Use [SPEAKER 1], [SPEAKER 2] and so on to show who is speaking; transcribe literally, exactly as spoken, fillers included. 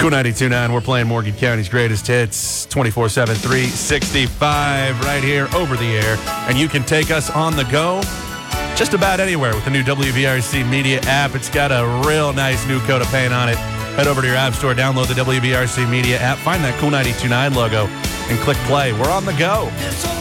[SPEAKER 1] Cool ninety-two point nine, we're playing Morgan County's greatest hits twenty-four seven, three sixty-five right here over the air. And you can take us on the go just about anywhere with the new W V R C Media app. It's got a real nice new coat of paint on it. Head over to your app store, download the W V R C Media app, find that Cool ninety-two point nine logo, and click play. We're on the go.